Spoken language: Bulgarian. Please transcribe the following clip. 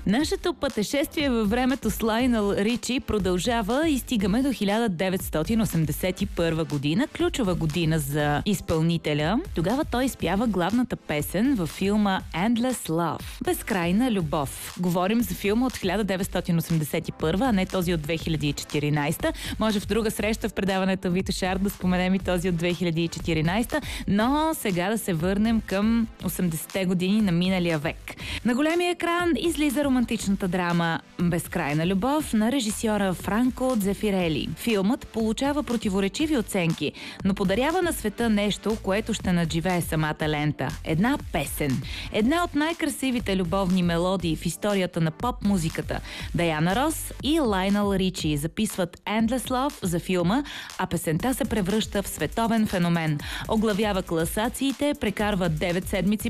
Нашето пътешествие във времето с Лайонел Ричи продължава и стигаме до 1981 година, ключова година за изпълнителя. Тогава той изпява главната песен във филма Endless Love – Безкрайна любов. Говорим за филма от 1981, а не този от 2014. Може в друга среща в предаването Вито Шар да споменем и този от 2014, но сега да се върнем към 80-те години на миналия век. На големия екран излиза романтичната драма Безкрайна любов на режисьора Франко Дзефирели. Филмът получава противоречиви оценки, но подарява на света нещо, което ще надживее самата лента. Една песен. Една от най-красивите любовни мелодии в историята на поп-музиката. Даяна Рос и Лайонел Ричи записват Endless Love за филма, а песента се превръща в световен феномен. Оглавява класациите, прекарва 9 седмици